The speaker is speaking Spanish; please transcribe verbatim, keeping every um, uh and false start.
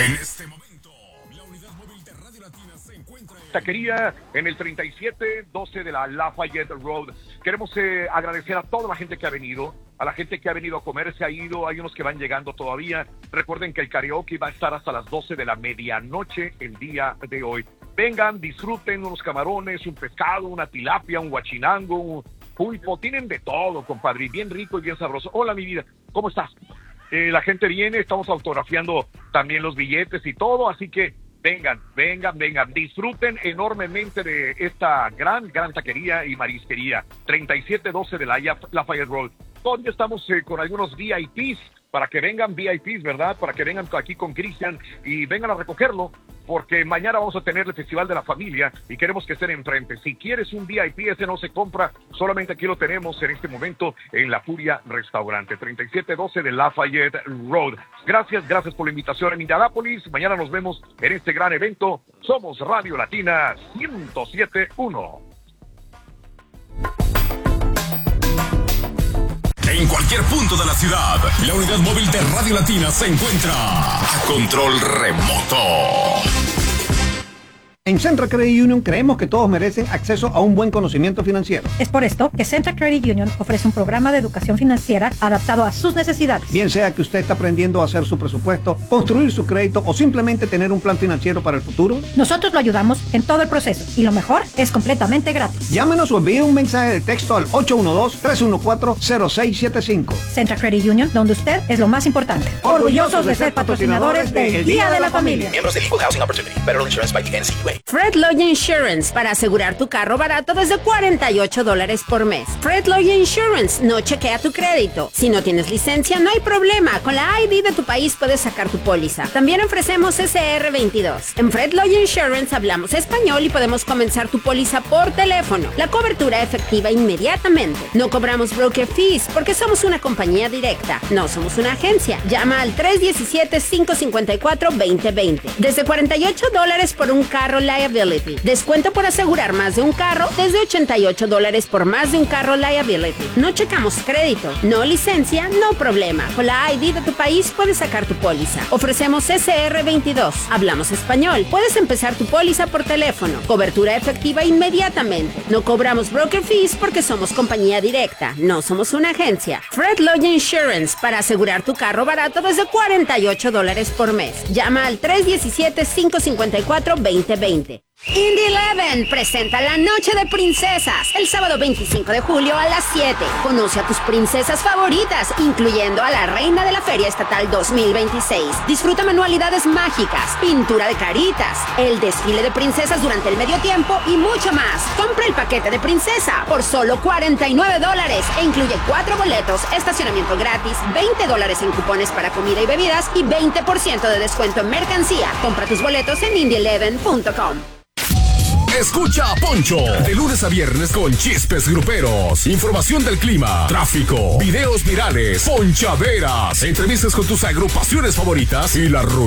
En este momento, la unidad móvil de Radio Latina se encuentra en taquería en el treinta y siete doce de la Lafayette Road. Queremos eh, agradecer a toda la gente que ha venido, a la gente que ha venido a comer, se ha ido, hay unos que van llegando todavía. Recuerden que el karaoke va a estar hasta las doce de la medianoche el día de hoy. Vengan, disfruten unos camarones, un pescado, una tilapia, un guachinango, un pulpo, tienen de todo, compadre, bien rico y bien sabroso. Hola, mi vida, ¿cómo estás? Eh, la gente viene, estamos autografiando también los billetes y todo, así que vengan, vengan, vengan, disfruten enormemente de esta gran, gran taquería y marisquería, treinta y siete doce de la Lafayette Road. Todavía estamos eh, con algunos V I Ps, para que vengan V I Ps, ¿verdad? Para que vengan aquí con Cristian y vengan a recogerlo, porque mañana vamos a tener el Festival de la Familia y queremos que estén enfrente. Si quieres un V I P, ese no se compra, solamente aquí lo tenemos en este momento en La Furia Restaurante, treinta y siete doce de Lafayette Road. Gracias, gracias por la invitación en Indianápolis. Mañana nos vemos en este gran evento. Somos Radio Latina ciento siete punto uno. En cualquier punto de la ciudad, la unidad móvil de Radio Latina se encuentra a control remoto. En Central Credit Union creemos que todos merecen acceso a un buen conocimiento financiero. Es por esto que Central Credit Union ofrece un programa de educación financiera adaptado a sus necesidades. Bien sea que usted está aprendiendo a hacer su presupuesto, construir su crédito o simplemente tener un plan financiero para el futuro, nosotros lo ayudamos en todo el proceso y lo mejor es completamente gratis. Llámenos o envíe un mensaje de texto al ocho uno dos, tres uno cuatro, cero seis siete cinco. Central Credit Union, donde usted es lo más importante. Orgullosos de ser patrocinadores del Día de la Familia. Miembros del Equal Housing Opportunity. Federal Insurance by the N C U A. Fred Lloyd Insurance, para asegurar tu carro barato desde cuarenta y ocho dólares por mes. Fred Lloyd Insurance no chequea tu crédito. Si no tienes licencia, no hay problema. Con la I D de tu país puedes sacar tu póliza. También ofrecemos S R veintidós. En Fred Lloyd Insurance hablamos español y podemos comenzar tu póliza por teléfono. La cobertura efectiva inmediatamente. No cobramos broker fees porque somos una compañía directa. No somos una agencia. Llama al tres uno siete, cinco cinco cuatro, dos cero dos cero. Desde cuarenta y ocho dólares por un carro liability. Descuento por asegurar más de un carro desde ochenta y ocho dólares por más de un carro liability. No checamos crédito, no licencia, no problema. Con la I D de tu país puedes sacar tu póliza. Ofrecemos S R veintidós. Hablamos español. Puedes empezar tu póliza por teléfono. Cobertura efectiva inmediatamente. No cobramos broker fees porque somos compañía directa. No somos una agencia. Fred Lloyd Insurance, para asegurar tu carro barato desde cuarenta y ocho dólares por mes. Llama al tres uno siete, cinco cinco cuatro, dos cero dos cero. Indy Eleven presenta la Noche de Princesas el sábado veinticinco de julio a las siete. Conoce a tus princesas favoritas, incluyendo a la reina de la Feria Estatal dos mil veintiséis. Disfruta manualidades mágicas, pintura de caritas, el desfile de princesas durante el medio tiempo y mucho más. Compra el paquete de princesa por solo cuarenta y nueve dólares e incluye cuatro boletos, estacionamiento gratis, veinte dólares en cupones para comida y bebidas y veinte por ciento de descuento en mercancía. Compra tus boletos en indy eleven punto com. Escucha a Poncho de lunes a viernes con chistes gruperos, información del clima, tráfico, videos virales, ponchaderas, entrevistas con tus agrupaciones favoritas y la ruta.